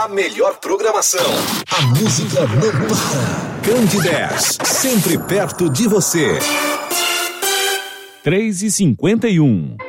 A melhor programação. A música não para. Candidez, sempre perto de você. 3h51.